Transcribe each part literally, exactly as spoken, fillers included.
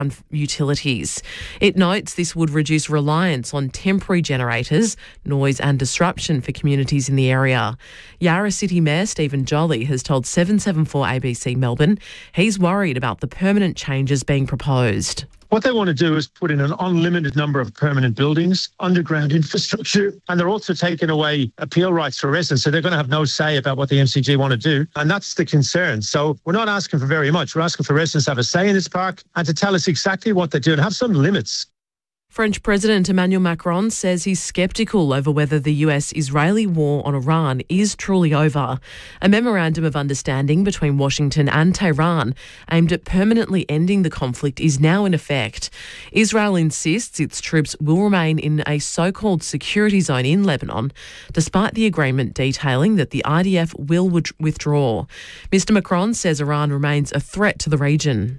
utilities. It notes this would reduce reliance on temporary generators, noise and disruption for communities in the area. Yarra City Mayor Stephen Jolly has told seven seven four A B C Melbourne he's worried about the permanent changes being proposed. What they want to do is put in an unlimited number of permanent buildings, underground infrastructure, and they're also taking away appeal rights for residents. So they're going to have no say about what the M C G want to do. And that's the concern. So we're not asking for very much. We're asking for residents to have a say in this park and to tell us exactly what they do and have some limits. French President Emmanuel Macron says he's sceptical over whether the U S-Israeli war on Iran is truly over. A memorandum of understanding between Washington and Tehran aimed at permanently ending the conflict is now in effect. Israel insists its troops will remain in a so-called security zone in Lebanon, despite the agreement detailing that the I D F will withdraw. Mister Macron says Iran remains a threat to the region.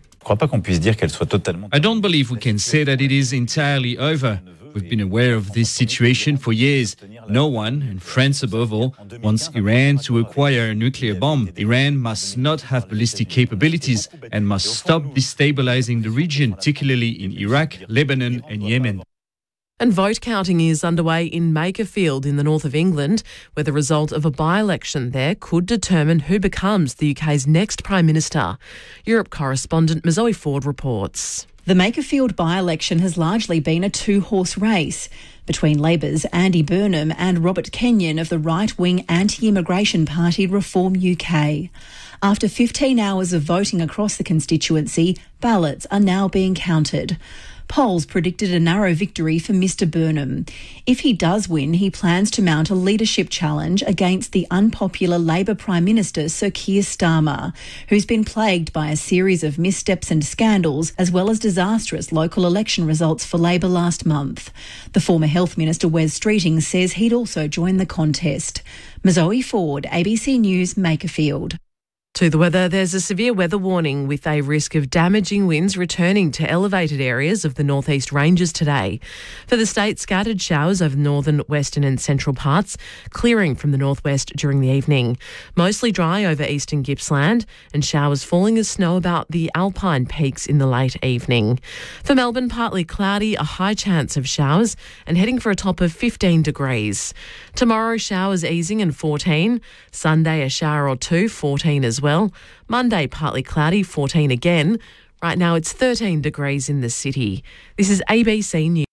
I don't believe we can say that it is entirely over. We've been aware of this situation for years. No one, and France above all, wants Iran to acquire a nuclear bomb. Iran must not have ballistic capabilities and must stop destabilizing the region, particularly in Iraq, Lebanon and Yemen. And vote counting is underway in Makerfield in the north of England, where the result of a by-election there could determine who becomes the U K's next Prime Minister. Europe correspondent Zoe Ford reports. The Makerfield by-election has largely been a two-horse race between Labor's Andy Burnham and Robert Kenyon of the right-wing anti-immigration party Reform U K. After fifteen hours of voting across the constituency, ballots are now being counted. Polls predicted a narrow victory for Mister Burnham. If he does win, he plans to mount a leadership challenge against the unpopular Labor Prime Minister Sir Keir Starmer, who's been plagued by a series of missteps and scandals, as well as disastrous local election results for Labor last month. The former Health Minister Wes Streeting says he'd also join the contest. Zoe Ford, A B C News, Makerfield. To the weather, there's a severe weather warning with a risk of damaging winds returning to elevated areas of the northeast ranges today. For the state, scattered showers over northern, western and central parts, clearing from the northwest during the evening. Mostly dry over eastern Gippsland and showers falling as snow about the alpine peaks in the late evening. For Melbourne, partly cloudy, a high chance of showers and heading for a top of fifteen degrees. Tomorrow, showers easing and fourteen. Sunday, a shower or two, fourteen as well. Monday, partly cloudy, fourteen again. Right now it's thirteen degrees in the city. This is A B C News.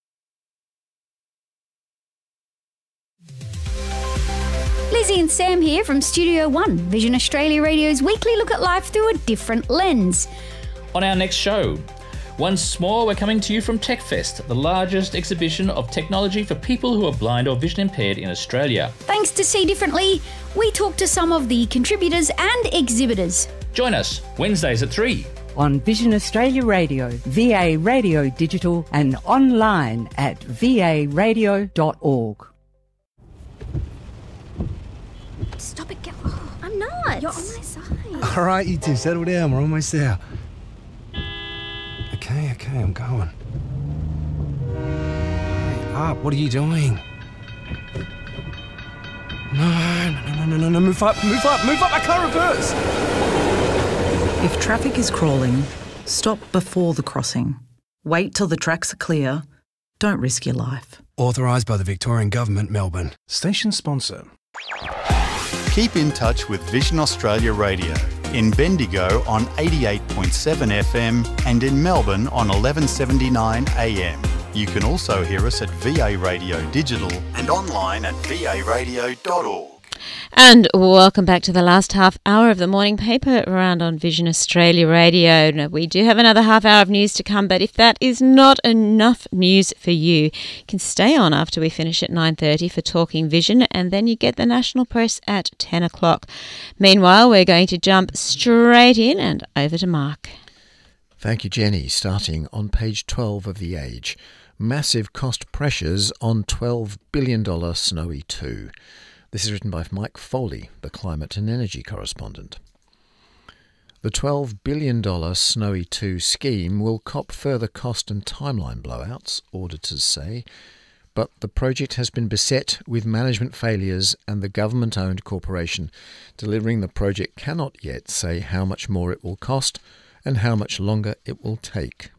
Lizzie and Sam here from Studio One, Vision Australia Radio's weekly look at life through a different lens. On our next show, once more, we're coming to you from TechFest, the largest exhibition of technology for people who are blind or vision impaired in Australia. Thanks to See Differently, we talk to some of the contributors and exhibitors. Join us Wednesdays at three. On Vision Australia Radio, V A Radio Digital and online at v a radio dot org. Stop it, get... Oh, I'm not. You're on my side. All right, you two, settle down. We're almost there. Okay, okay, I'm going. Hurry up, what are you doing? No, no, no, no, no, no, move up, move up, move up, I can't reverse! If traffic is crawling, stop before the crossing. Wait till the tracks are clear. Don't risk your life. Authorised by the Victorian Government, Melbourne. Station sponsor. Keep in touch with Vision Australia Radio. In Bendigo on eighty-eight point seven F M and in Melbourne on eleven seventy-nine A M. You can also hear us at V A Radio Digital and online at v a radio dot org. And welcome back to the last half hour of the morning paper around on Vision Australia Radio. Now, we do have another half hour of news to come, but if that is not enough news for you, you can stay on after we finish at nine thirty for Talking Vision, and then you get the national press at ten o'clock. Meanwhile, we're going to jump straight in and over to Mark. Thank you, Jenny. Starting on page twelve of The Age. Massive cost pressures on twelve billion dollars Snowy two. This is written by Mike Foley, the climate and energy correspondent. The twelve billion dollars Snowy two scheme will cop further cost and timeline blowouts, auditors say, but the project has been beset with management failures and the government-owned corporation delivering the project cannot yet say how much more it will cost and how much longer it will take.